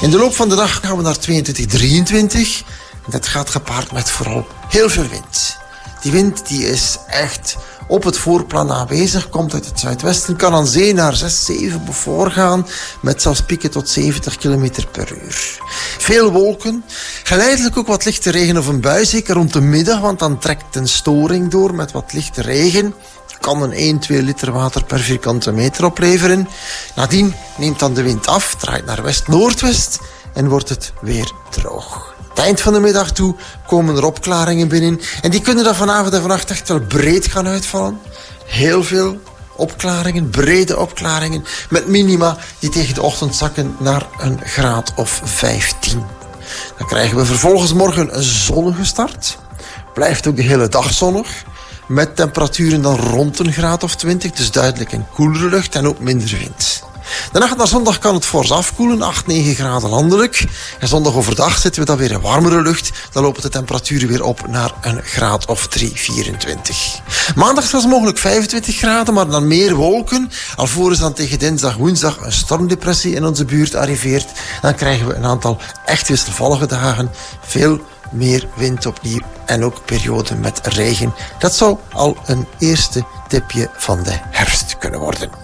In de loop van de dag gaan we naar 22, 23. En dat gaat gepaard met vooral heel veel wind. Die wind die is echt op het voorplan aanwezig, komt uit het zuidwesten, kan aan zee naar 6, 7 Beaufort gaan, met zelfs pieken tot 70 km per uur. Veel wolken, geleidelijk ook wat lichte regen of een bui, zeker rond de middag, want dan trekt een storing door met wat lichte regen. Kan een 1, 2 liter water per vierkante meter opleveren. Nadien neemt dan de wind af, draait naar west-noordwest en wordt het weer droog. Het eind van de middag toe komen er opklaringen binnen. En die kunnen dan vanavond en vannacht echt wel breed gaan uitvallen. Heel veel opklaringen, brede opklaringen. Met minima die tegen de ochtend zakken naar een graad of 15. Dan krijgen we vervolgens morgen een zonnige start. Blijft ook de hele dag zonnig. Met temperaturen dan rond een graad of 20. Dus duidelijk een koelere lucht en ook minder wind. De nacht naar zondag kan het fors afkoelen, 8, 9 graden landelijk. En zondag overdag zitten we dan weer in warmere lucht. Dan lopen de temperaturen weer op naar een graad of 3, 24. Maandag zelfs mogelijk 25 graden, maar dan meer wolken. Alvorens dan tegen dinsdag, woensdag een stormdepressie in onze buurt arriveert. Dan krijgen we een aantal echt wisselvallige dagen. Veel meer wind opnieuw en ook perioden met regen. Dat zou al een eerste tipje van de herfst kunnen worden.